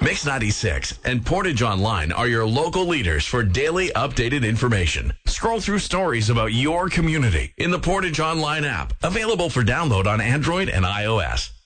Mix 96 and Portage Online are your local leaders for daily updated information. Scroll through stories about your community in the Portage Online app, available for download on Android and iOS.